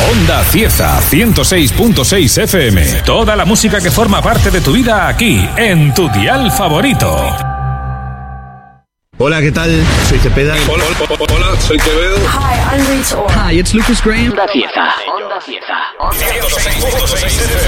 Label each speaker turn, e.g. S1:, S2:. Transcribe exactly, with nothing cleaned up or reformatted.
S1: Onda Cieza, ciento seis punto seis F M. Toda la música que forma parte de tu vida aquí, en tu dial favorito.
S2: Hola, ¿qué tal? Soy Cepeda.
S3: Hola, hola, hola, soy Quevedo.
S4: Hi, I'm Rita Ora.
S5: Hi, it's Lucas Graham.
S6: Onda Cieza. Onda Cieza.